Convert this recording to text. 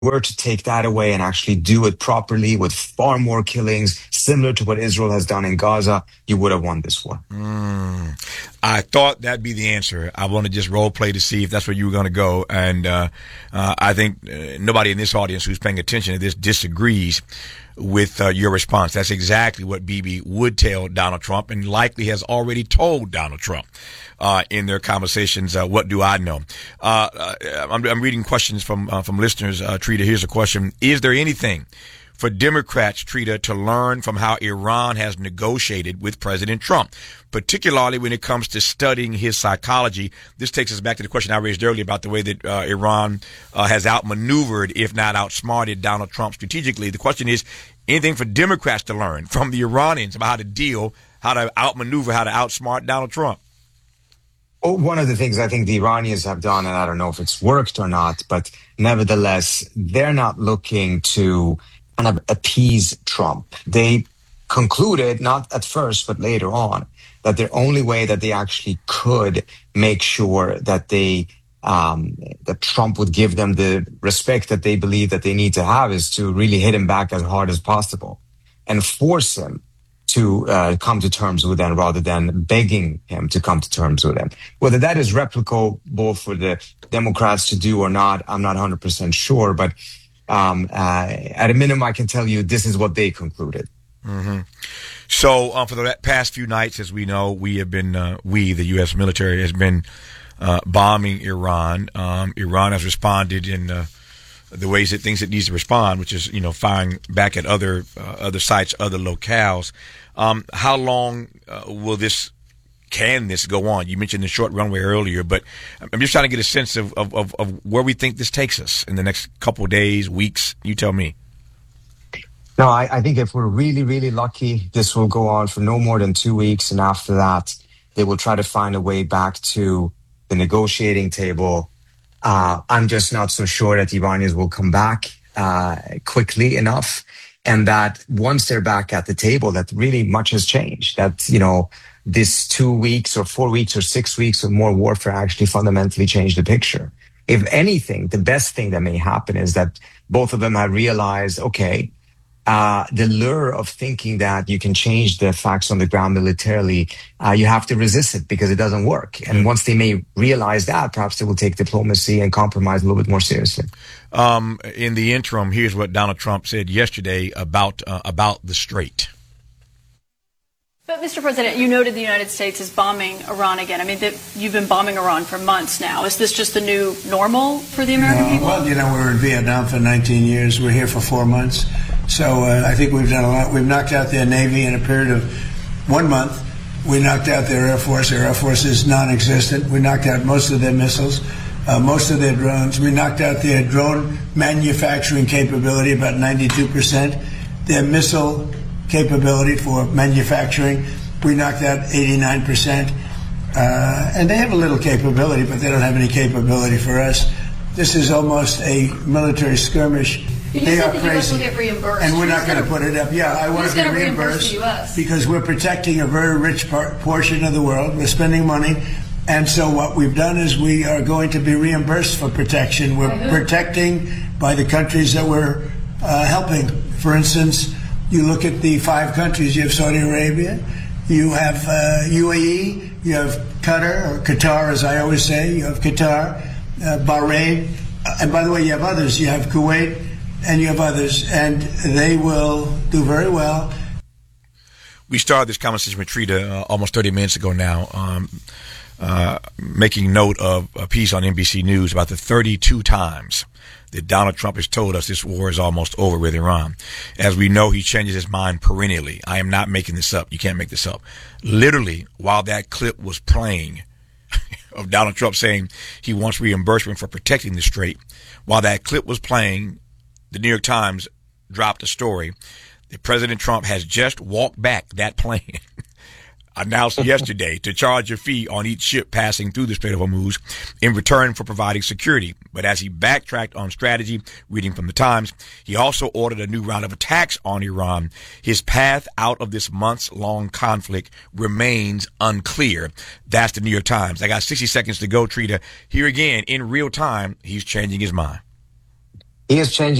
were to take that away and actually do it properly with far more killings, similar to what Israel has done in Gaza, you would have won this war. I thought that'd be the answer. I want to just role play to see if that's where you were going to go. And I think nobody in this audience who's paying attention to this disagrees with your response. That's exactly what Bibi would tell Donald Trump, and likely has already told Donald Trump in their conversations. What do I know? I'm reading questions from listeners. Trita, here's a question: is there anything for Democrats, Trita, to learn from how Iran has negotiated with President Trump, particularly when it comes to studying his psychology? This takes us back to the question I raised earlier about the way that Iran has outmaneuvered, if not outsmarted, Donald Trump strategically. The question is, anything for Democrats to learn from the Iranians about how to outmaneuver, how to outsmart Donald Trump? Oh, one of the things I think the Iranians have done, and I don't know if it's worked or not, but nevertheless, they're not looking to kind of appease Trump. They concluded, not at first, but later on, that the only way that they actually could make sure that that Trump would give them the respect that they believe that they need to have is to really hit him back as hard as possible and force him to come to terms with them rather than begging him to come to terms with them. Whether that is replicable for the Democrats to do or not, I'm not 100% sure, but at a minimum, I can tell you this is what they concluded. Mm-hmm. So for the past few nights, as we know, we have been, the U.S. military has been bombing Iran. Iran has responded in the ways it thinks it needs to respond, which is, firing back at other sites, other locales. How long can this go on? You mentioned the short runway earlier, but I'm just trying to get a sense of where we think this takes us in the next couple of days, weeks. You tell me. No, I think if we're really, really lucky, this will go on for no more than 2 weeks. And after that, they will try to find a way back to the negotiating table. I'm just not so sure that the Iranians will come back quickly enough. And that once they're back at the table, that really much has changed. That, this 2 weeks or 4 weeks or 6 weeks of more warfare actually fundamentally changed the picture. If anything, the best thing that may happen is that both of them have realized, okay, the lure of thinking that you can change the facts on the ground militarily, you have to resist it because it doesn't work. And once they may realize that, perhaps they will take diplomacy and compromise a little bit more seriously. In the interim, here's what Donald Trump said yesterday about the Strait. But, Mr. President, you noted the United States is bombing Iran again. I mean, you've been bombing Iran for months now. Is this just the new normal for the American people? Well, we were in Vietnam for 19 years. We're here for 4 months. So I think we've done a lot. We've knocked out their Navy in a period of 1 month. We knocked out their Air Force. Their Air Force is non-existent. We knocked out most of their missiles, most of their drones. We knocked out their drone manufacturing capability, about 92%. Their missile capability for manufacturing, we knocked out 89%. And they have a little capability, but they don't have any capability for us. This is almost a military skirmish. They are crazy, and we're not going to put it up. Yeah, I want to be reimbursed because we're protecting a very rich portion of the world. We're spending money, and so what we've done is we are going to be reimbursed for protection. We're protecting by the countries that we're helping. For instance, you look at the 5 countries. You have Saudi Arabia, you have UAE, you have Qatar, or Qatar as I always say, you have Qatar, Bahrain, and by the way, you have others. You have Kuwait, and you have others, and they will do very well. We started this conversation with Trita almost 30 minutes ago now, making note of a piece on NBC News about the 32 times that Donald Trump has told us this war is almost over with Iran. As we know, he changes his mind perennially. I am not making this up. You can't make this up. Literally, while that clip was playing of Donald Trump saying he wants reimbursement for protecting the Strait, while that clip was playing, the New York Times dropped a story that President Trump has just walked back that plane, announced yesterday, to charge a fee on each ship passing through the Strait of Hormuz in return for providing security. But as he backtracked on strategy, reading from the Times, he also ordered a new round of attacks on Iran. His path out of this months-long conflict remains unclear. That's the New York Times. I got 60 seconds to go, Trita. Here again, in real time, he's changing his mind. He is changing